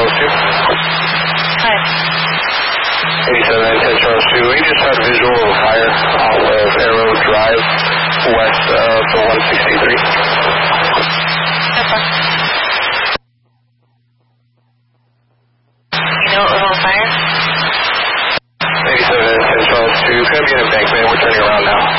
Charles 2. Hi. 87 10 Charles 2. We just had visual of a fire off of Arrow Drive, west of the 163. Okay. You know what was on fire? 87 10 Charles 2. It's going to be an embankment. We're turning around now.